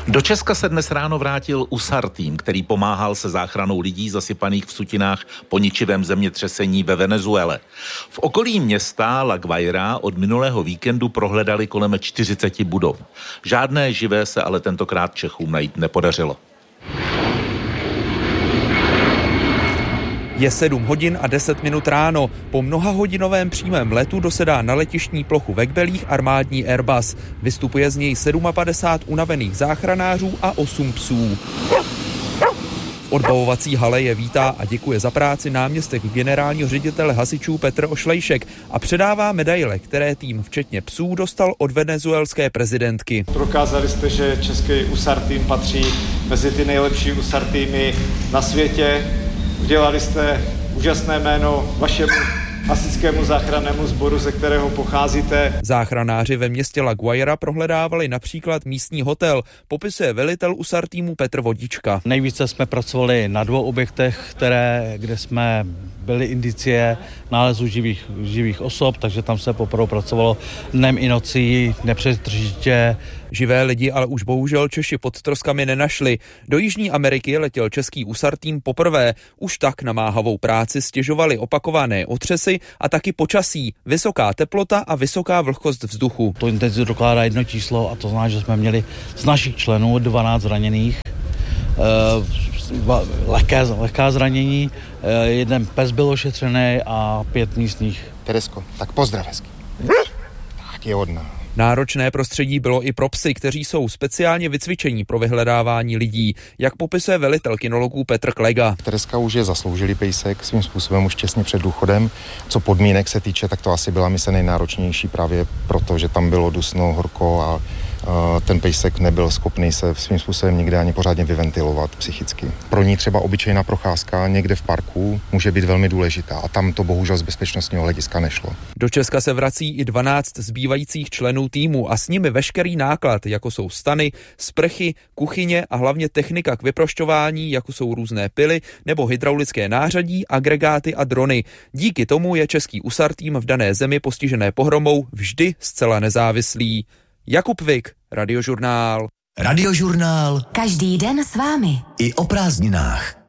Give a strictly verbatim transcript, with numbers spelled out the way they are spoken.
Do Česka se dnes ráno vrátil USAR tým, který pomáhal se záchranou lidí zasypaných v sutinách po ničivém zemětřesení ve Venezuele. V okolí města La Guaira od minulého víkendu prohledali kolem čtyřicet budov. Žádné živé se ale tentokrát Čechům najít nepodařilo. Je sedm hodin a deset minut ráno. Po mnohahodinovém přímém letu dosedá na letištní plochu ve Kbelích armádní Airbus. Vystupuje z něj padesát sedm unavených záchranářů a osm psů. V odbavovací hale je vítá a děkuje za práci náměstek generálního ředitele hasičů Petr Ošlejšek a předává medaile, které tým včetně psů dostal od venezuelské prezidentky. Prokázali jste, že český USAR tým patří mezi ty nejlepší USAR týmy na světě. Udělali jste úžasné jméno vašemu hasičskému záchrannému sboru, ze kterého pocházíte. Záchranáři ve městě La Guaira prohledávali například místní hotel, popisuje velitel USAR týmu Petr Vodička. Nejvíce jsme pracovali na dvou objektech, které, kde jsme byly indicie nálezu živých, živých osob, takže tam se poprvé pracovalo dnem i nocí, nepřetržitě. Živé lidi ale už bohužel Češi pod troskami nenašli. Do Jižní Ameriky letěl český USAR tým poprvé. Už tak namáhavou práci stěžovaly opakované otřesy a taky počasí, vysoká teplota a vysoká vlhkost vzduchu. To intenzitu dokládá jedno číslo a to znamená, že jsme měli z našich členů dvanáct zraněných. Lehké, lehká zranění, jeden pes byl ošetřený a pět místních. Teresko, tak pozdrav hezky. Tak je hodná. Náročné prostředí bylo i pro psy, kteří jsou speciálně vycvičení pro vyhledávání lidí, jak popisuje velitel kinologů Petr Klega. Tereska už je zasloužilý pejsek, svým způsobem už těsně před důchodem. Co podmínek se týče, tak to asi byla mise nejnáročnější právě proto, že tam bylo dusno, horko a ten pejsek nebyl schopný se svým způsobem nikde ani pořádně vyventilovat psychicky. Pro ní třeba obyčejná procházka někde v parku může být velmi důležitá a tam to bohužel z bezpečnostního hlediska nešlo. Do Česka se vrací i dvanáct zbývajících členů týmu a s nimi veškerý náklad, jako jsou stany, sprchy, kuchyně a hlavně technika k vyprošťování, jako jsou různé pily nebo hydraulické nářadí, agregáty a drony. Díky tomu je český USAR tým v dané zemi postižené pohromou vždy zcela nezávislý. Jakub Vik, Radiožurnál. Radiožurnál. Každý den s vámi. I o prázdninách.